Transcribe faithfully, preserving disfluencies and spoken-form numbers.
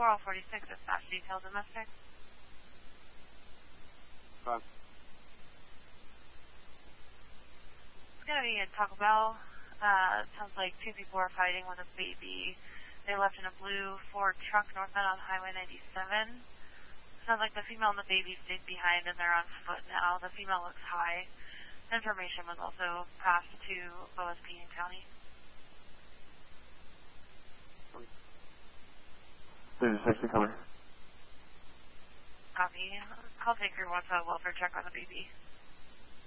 four oh forty-six, dispatch detail domestic. Fine. It's going to be at Taco Bell. Uh, it sounds like two people are fighting with a baby. They left in a blue Ford truck northbound on Highway ninety-seven. Sounds like the female and the baby stayed behind and they're on foot now. The female looks high. Information was also passed to O S P in county. There's a section coming. Copy. Call taker wants a welfare check on the baby.